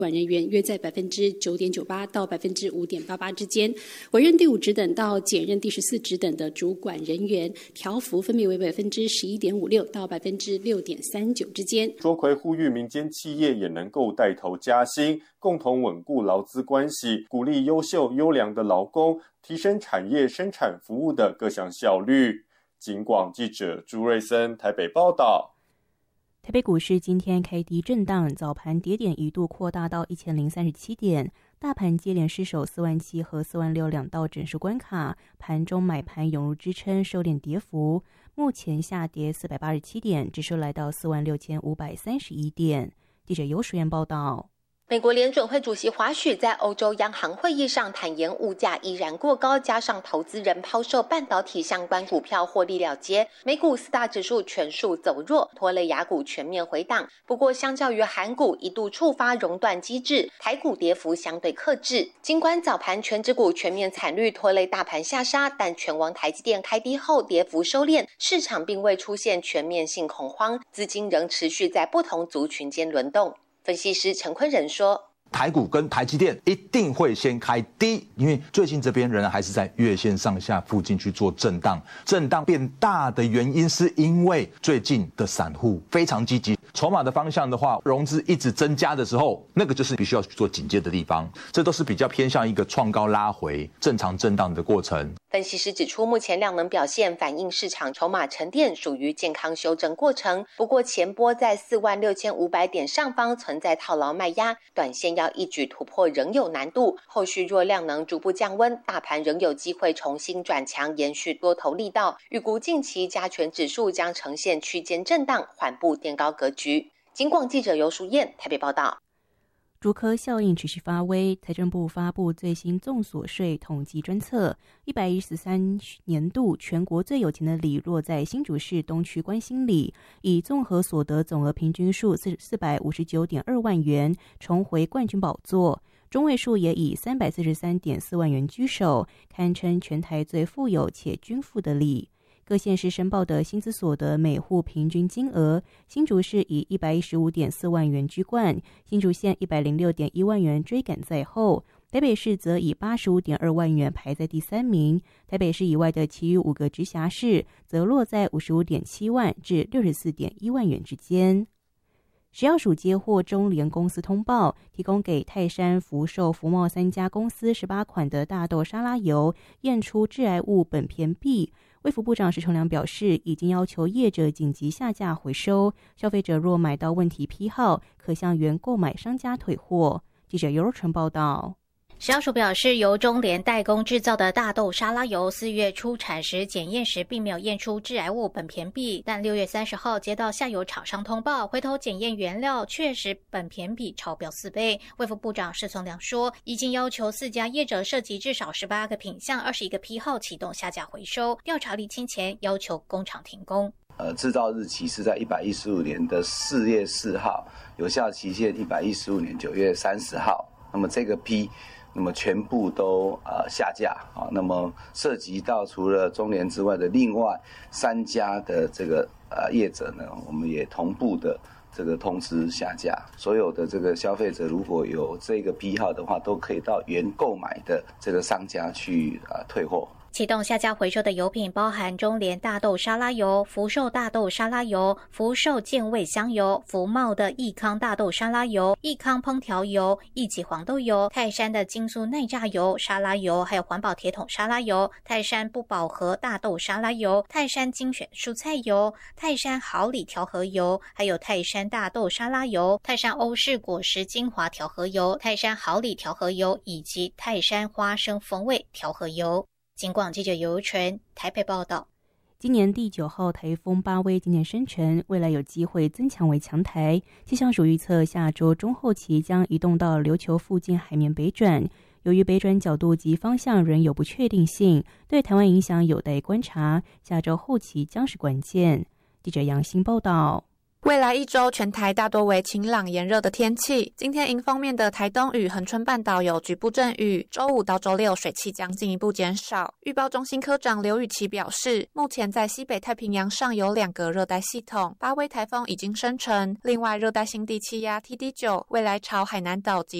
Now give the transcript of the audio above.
管人员约在9.98%到5.88%之间，委任第5职等到检任第14职等的主管人员调幅分别为11.56%到6.39%之间。 卓奎呼吁民间企业也能够带头加薪，共同稳固劳资关系，鼓励优秀优良的劳工，提升产业生产服务的各项效率。警广记者朱瑞森台北报道。 台北股市今天开低震荡，早盘跌点一度扩大到1037点，大盘接连失守47000和46000两道整数关卡，盘中买盘涌入支撑，收敛跌幅，目前下跌487点，指数来到46531点。记者游淑燕报道。 美国联准会主席华许在欧洲央行会议上坦言，物价依然过高，加上投资人抛售半导体相关股票获利了结，美股4大指数全数走弱，拖累亚股全面回档。不过，相较于韩股一度触发熔断机制，台股跌幅相对克制。尽管早盘全指股全面惨绿，拖累大盘下杀，但全网台积电开低后跌幅收敛，市场并未出现全面性恐慌，资金仍持续在不同族群间轮动。分析师陈坤仁说， 台股跟台积电一定会先开低，因为最近这边仍然还是在月线上下附近去做震荡，震荡变大的原因是因为最近的散户非常积极，筹码的方向的话，融资一直增加的时候，那个就是必须要去做警戒的地方，这都是比较偏向一个创高拉回正常震荡的过程。 分析师指出，目前量能表现反映市场筹码沉淀，属于健康修正过程。不过前波在46500点上方存在套牢卖压，短线要一举突破仍有难度。后续若量能逐步降温，大盘仍有机会重新转强，延续多头力道。预估近期加权指数将呈现区间震荡，缓步垫高格局。警广记者游淑燕台北报道。 竹科效应持续发威，财政部发布最新综所税统计专测，113年度全国最有钱的里落在新竹市东区关心里，以综合所得总额平均数459.2万元重回冠军宝座，中位数也以343.4万元居首，堪称全台最富有且均富的里。各县市申报的薪资所得每户平均金额，新竹市以115.4万元居冠，新竹县106.1万元追赶在后，台北市则以85.2万元排在第3名，台北市以外的其余5个直辖市则落在55.7万至64.1万元之间。食药署接获中联公司通报，提供给泰山、福寿、福茂3家公司18款的大豆沙拉油验出致癌物苯醃铋。卫福部长石崇良表示，已经要求业者紧急下架回收，消费者若买到问题批号，可向原购买商家退货。记者尤若纯报道。 食药署表示，由中联代工制造的大豆沙拉油4月出产时检验时并没有验出致癌物苯醃铋，但6月30号接到下游厂商通报，回头检验原料确实苯醃铋超标4倍。卫福部长石崇良说，已经要求4家业者涉及至少18个品项、21个批号启动下架回收，调查厘清前要求工厂停工。 制造日期是在115年的4月4号，有效期限115年9月30号。那么这个批那么全部都下架啊，那么涉及到除了中联之外的另外3家的这个业者呢，我们也同步的这个通知下架。所有的这个消费者如果有这个批号的话，都可以到原购买的这个商家去退货。 启动下架回收的油品包含中联大豆沙拉油、福寿大豆沙拉油、福寿健味香油、福茂的益康大豆沙拉油、益康烹调油、益起黄豆油、泰山的精素耐榨油、沙拉油，还有环保铁桶沙拉油、泰山不饱和大豆沙拉油、泰山精选蔬菜油、泰山好礼调和油，还有泰山大豆沙拉油、泰山欧式果实精华调和油、泰山好礼调和油以及泰山花生风味调和油。警广记者尤纯台北报道。 今年第9号台风巴威今年生成，未来有机会增强为强台。气象署预测，下周中后期将移动到琉球附近海面北转。由于北转角度及方向仍有不确定性，对台湾影响有待观察。下周后期将是关键。记者杨欣报道。 未来一周全台大多为晴朗炎热的天气，今天迎风面的台东与恒春半岛有局部阵雨，周五到周六水汽将进一步减少。预报中心科长刘雨琦表示，目前在西北太平洋上有2个热带系统，8位台风已经生成，另外热带性低气压 TD9 未来朝海南岛及